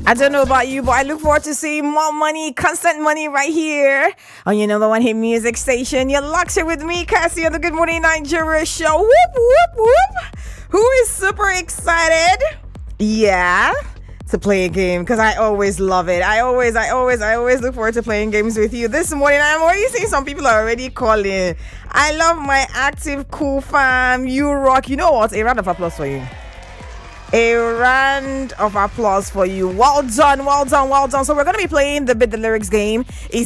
I don't know about you, but I look forward to seeing more money, constant money right here on your number one hit music station. You're locked in with me, Cassie, on the Good Morning Nigeria show. Whoop, whoop, whoop. Who is super excited? Yeah. To play a game, because I always love it. I always look forward to playing games with you. This morning, I'm already seeing some people are already calling. I love my active, cool fam. You rock. You know what? A round of applause for you. A round of applause for you. Well done, well done, well done. So we're going to be playing the Bit the Lyrics game.